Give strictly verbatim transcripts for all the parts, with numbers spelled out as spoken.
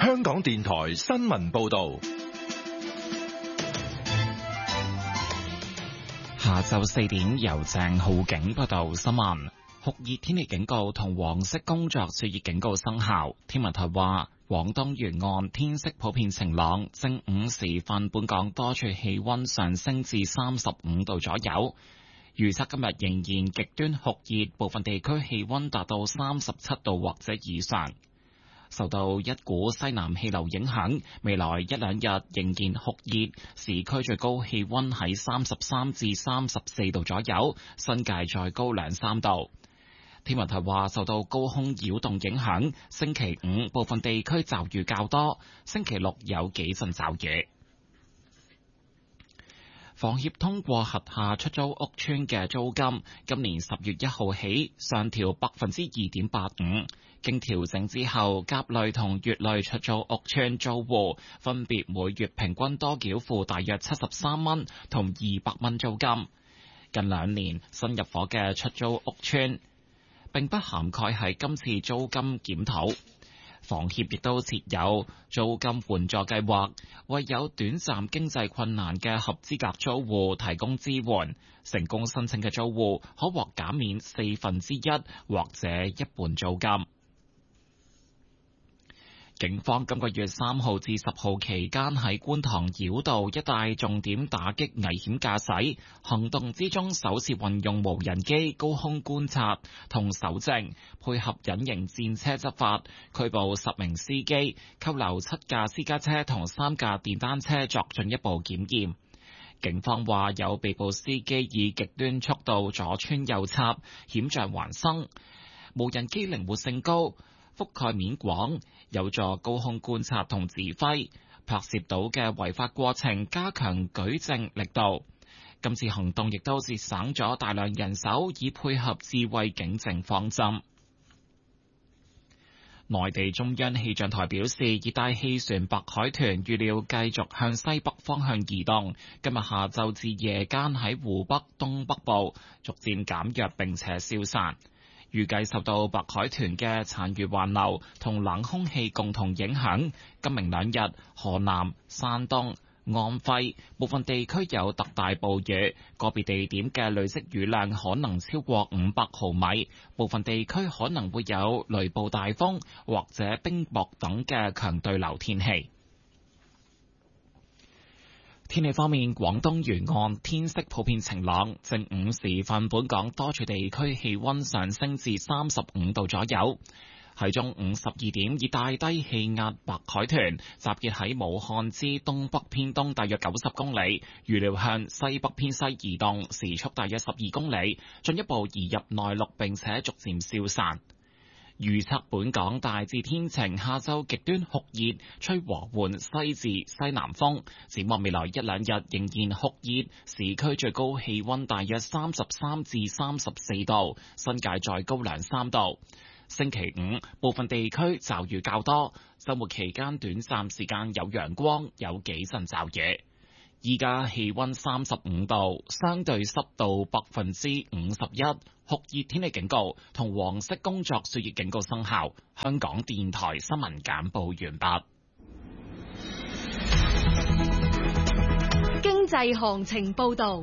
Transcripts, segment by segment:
香港電台新聞報道。 下晝四點，由鄭浩景報道新聞。酷熱天氣警告同黃色工作暑熱警告生效。天文台話，廣東沿岸天色普遍晴朗，正午時分，本港多處氣溫上升至三十五度左右。預測今日仍然極端酷熱，部分地區氣溫達到三十七度或者以上。受到一股西南氣流影響，未來一兩日仍然酷熱，市區最高氣溫喺三十三至三十四度左右，新界再高兩三度。天文台話，受到高空擾動影響，星期五部分地區驟雨較多，星期六有幾陣驟雨。房協通過轄下出租屋邨嘅租金，今年十月一號起上調百分之二點八五。經調整之後，甲類同乙類出租屋邨租戶分別每月平均多繳付大約七十三蚊同二百蚊租金。近兩年新入伙嘅出租屋邨並不涵蓋喺今次租金檢討。房協亦都設有租金援助計劃，為有短暫經濟困難嘅合資格租戶提供支援。成功申請嘅租戶可獲減免四分之一或者一半租金。警方今個月三號至十號期間喺觀塘繞道一帶重點打擊危險駕駛行動之中，首次運用無人機高空觀察同搜證，配合隱形戰車執法，拘捕十名司機，扣留七架私家車同三架電單車作進一步檢驗。警方話有被捕司機以極端速度左穿右插，險象環生。無人機靈活性高，覆蓋面廣，有助高空觀察同指揮，拍攝到嘅違法過程，加強舉證力度。今次行動亦都節省咗大量人手，以配合智慧警政方針。內地中央氣象台表示，熱帶氣旋白海豚預料繼續向西北方向移動，今日下晝至夜間喺湖北東北部逐漸減弱並且消散。預計受到白海豚嘅殘餘環流同冷空氣共同影響，今明兩日河南、山東、安徽部分地區有特大暴雨，個別地點嘅累積雨量可能超過五百毫米，部分地區可能會有雷暴大風或者冰雹等嘅強對流天氣。天氣方面，廣東沿岸天色普遍晴朗，正午時分，本港多處地區氣溫上升至三十五度左右。喺中午十二點，熱帶低氣壓白海豚集結喺武漢之東北偏東大約九十公里，預料向西北偏西移動，時速大約十二公里，進一步移入內陸並且逐漸消散。預測本港大致天晴，下晝極端酷熱，吹和緩西至西南風。展望未來一兩日仍然酷熱，市區最高氣溫大約三十三至三十四度，新界再高兩三度。星期五部分地區驟雨較多，週末期間短暫時間有陽光，有幾陣驟雨。依家氣溫三十五度，相對濕度百分之五十一，酷熱天氣警告同黃色工作暑熱警告生效。香港電台新聞簡報完畢。 經濟行情報道。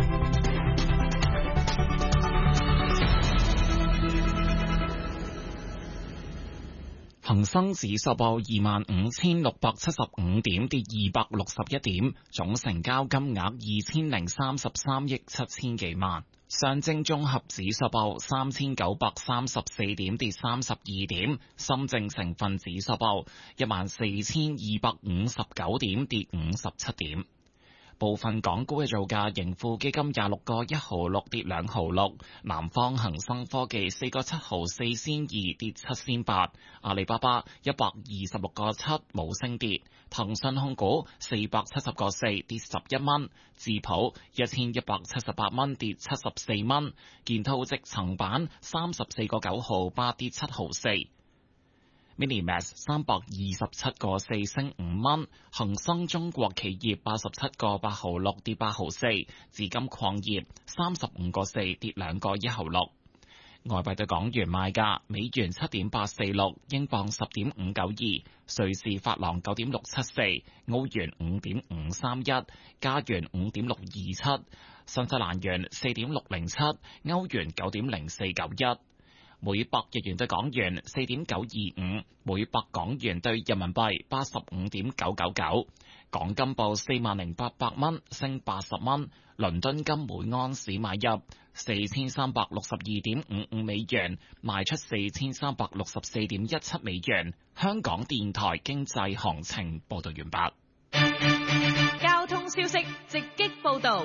恒生指數報二萬五千六百七十五點，跌二百六十一點，總成交金額二千零三十三億七千幾萬。上證綜合指數報三千九百三十四點，跌三十二點。深證成分指數報一萬四千二百五十九點，跌五十七點。部分港股嘅造價，盈富基金廿六個一毫六跌兩毫六，南方恒生科技四個七毫四仙二跌七仙八，阿里巴巴一百二十六個七冇升跌，騰訊控股四百七十個四跌十一蚊，智普一千一百七十八蚊跌七十四蚊，建滔積層板三十四個九毫八跌七毫四。Minimax 三百二十七個四升五蚊，恒生中國企業八十七個八毫六跌八毫四，紫金礦業三十五個四跌兩個一毫六。 外幣對港元賣價：美元七點八四六，英鎊十點五九二，瑞士法郎九點六七四，澳元五點五三一，加元五點六二七，新西蘭元四點六零七，歐元九點零四九一。每百日元對港元四點九二五，每百港元對人民幣八十五點九九九。港金報四萬零八百蚊，升八十蚊。倫敦金每安士買入四千三百六十二點五五美元，賣出四千三百六十四點一七美元。香港電台經濟行情報道完畢。 交通消息直擊報道。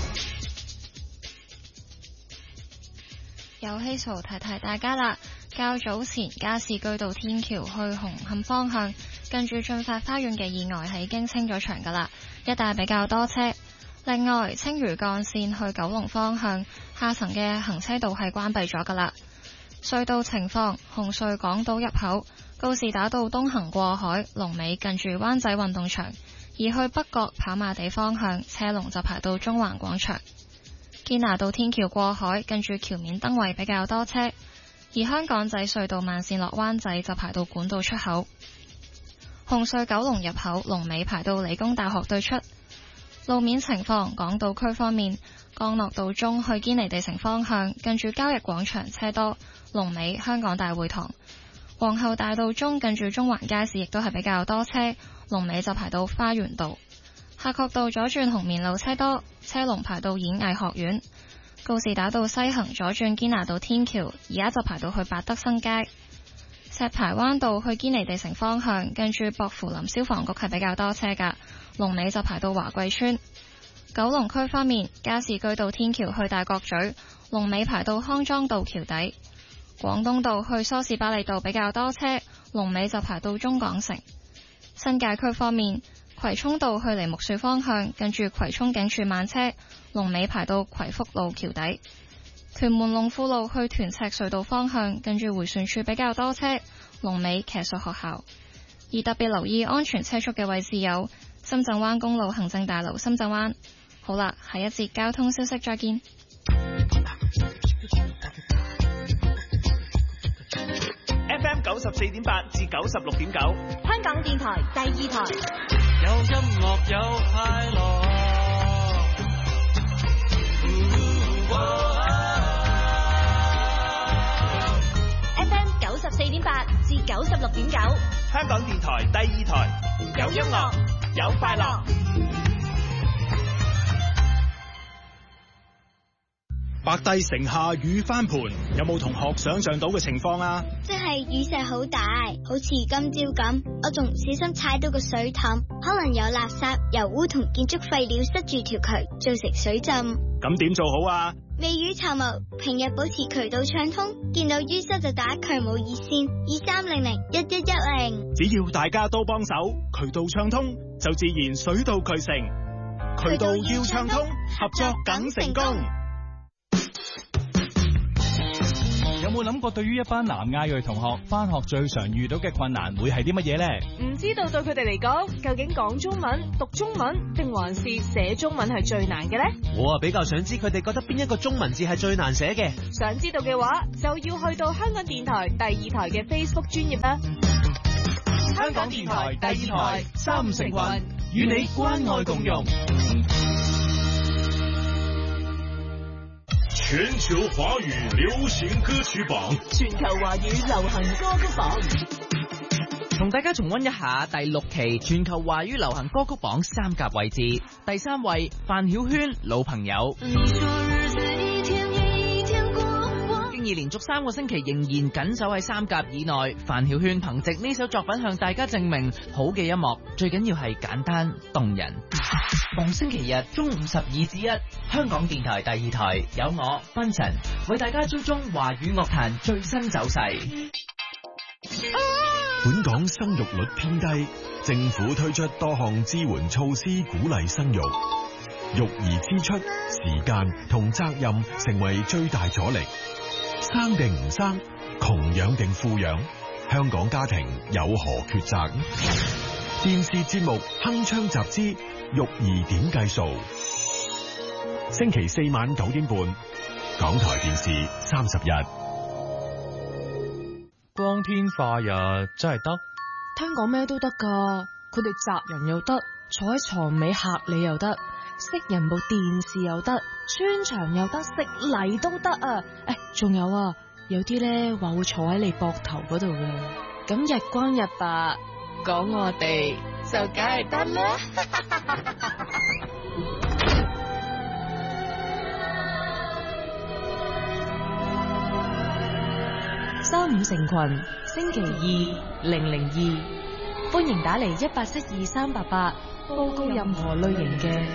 有希數提提大家啦，較早前加士居道天橋去紅磡方向，近住駿發花園嘅意外係已經清咗場噶啦，一帶比較多車。另外，青嶼幹線去九龍方向下層嘅行車道係關閉咗噶啦。隧道情況：紅隧港島入口告士打道東行過海，龍尾近住灣仔運動場；而去北角跑馬地方向，車龍就排到中環廣場。堅拿道天橋過海，近住橋面燈位比較多車；而香港仔隧道慢線落灣仔就排到管道出口。紅隧九龍入口龍尾排到理工大學對出。路面情況：港島區方面，干諾道中去堅尼地城方向，近住交易廣場車多，龍尾香港大會堂。皇后大道中近住中環街市亦都係比較多車，龍尾就排到花園道。夏慤道左轉紅棉路車多，車龍排到演藝學院。告士打道西行左轉堅拿道天橋，而家就排到去百德新街。石排灣道去堅尼地城方向，近住薄扶林消防局係比較多車噶，龍尾就排到華貴村。九龍區方面，加士居道天橋去大角咀，龍尾排到康莊道橋底。廣東道去梳士巴利道比較多車，龍尾就排到中港城。新界區方面，葵涌道去梨木樹方向，近住葵涌警署慢車，龍尾排到葵福路橋底。屯門龍富路去屯赤隧道方向，近住迴旋處比較多車，龍尾騎術學校。而特別留意安全車速嘅位置有深圳灣公路行政大樓深圳灣。好啦，下一節交通消息再見。 F M 九十四點八至九十六點九， 香港電台第二台。 有音樂有快樂。 F M 九十四點八至九十六點九， 香港電台第二台，有音樂有快樂。 白帝城下雨翻盤，有冇同學想象到嘅情況啊？ 即係雨勢好大，好似今朝咁，我仲唔小心踩到個水凼，可能有垃圾、油污同建築廢料塞住條渠，造成水浸。 咁點做好啊？ 未雨綢繆，平日保持渠道暢通，見到淤塞就打渠務熱線二三零零一一一零。 只要大家都幫手，渠道暢通就自然水到渠成。渠道要暢通，合作梗成功。 有冇諗過對於一班南亞裔同學返學最常遇到嘅困難會係啲乜嘢呢？ 唔知道對佢哋嚟講，究竟講中文、讀中文定還是寫中文係最難嘅呢？ 我啊比較想知佢哋覺得邊一個中文字係最難寫嘅。 想知道嘅話，就要去到香港電台第二台嘅 Facebook 專頁啦。 香港電台第二台三五成群，與你關愛共融。 全球華語流行歌曲榜， 全球華語流行歌曲榜， 同大家重溫一下第六期全球華語流行歌曲榜三甲位置。第三位范曉萱老朋友，經已連續三個星期仍然緊守喺三甲以內。范曉萱憑藉呢首作品向大家證明，好嘅音樂最緊要係簡單動人。逢星期日中午十二至一，香港電台第二台有我芬晨為大家追蹤華語樂壇最新走勢。 本港生育率偏低，政府推出多項支援措施鼓勵生育，育兒支出、時間同責任成為最大阻力。生定唔生，窮養定富養，香港家庭有何抉擇？電視節目鏗鏘集資，育兒點計數？星期四晚九點半，港台電視三十日。 光天化日真係得？ 聽講咩都得噶，佢哋襲人又得，坐喺床尾嚇你又得，熄人部電視又得，穿牆又得，食泥都得啊！誒，仲有啊，有啲咧話會坐喺你膊頭嗰度嘅，咁日光日白，講我哋就梗係得啦。三五成群，星期二零零二，歡迎打嚟一八七二三八八，報告任何類型嘅